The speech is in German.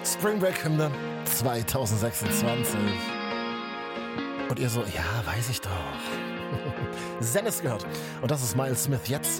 Spring Break Hymne 2026. Und ihr so, ja, weiß ich doch. Zen ist gehört. Und das ist Miles Smith jetzt